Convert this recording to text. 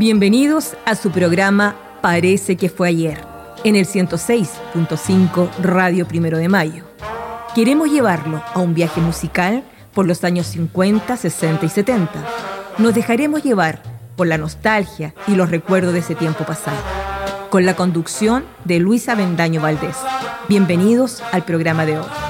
Bienvenidos a su programa Parece que fue ayer, en el 106.5 Radio 1 de Mayo. Queremos llevarlo a un viaje musical por los años 50, 60 y 70. Nos dejaremos llevar por la nostalgia y los recuerdos de ese tiempo pasado, con la conducción de Luisa Bendaño Valdés. Bienvenidos al programa de hoy.